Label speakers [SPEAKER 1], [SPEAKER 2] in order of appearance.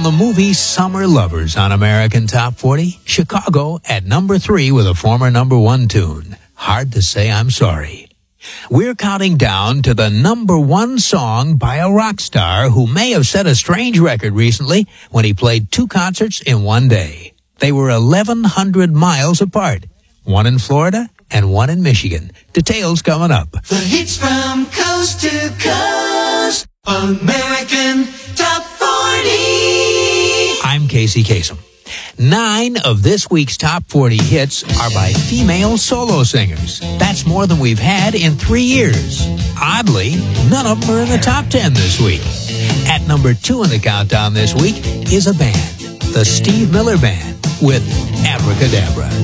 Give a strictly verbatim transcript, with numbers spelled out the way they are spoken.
[SPEAKER 1] the movie Summer Lovers on American Top forty, Chicago at number three with a former number one tune, Hard to Say I'm Sorry. We're counting down to the number one song by a rock star who may have set a strange record recently when he played two concerts in one day. They were eleven hundred miles apart, one in Florida and one in Michigan. Details coming up.
[SPEAKER 2] The hits from coast to coast, American Top forty.
[SPEAKER 1] I'm Casey Kasem. Nine of this week's Top forty hits are by female solo singers. That's more than we've had in three years. Oddly, none of them are in the top ten this week. At number two in the countdown this week is a band, the Steve Miller Band, with Abracadabra.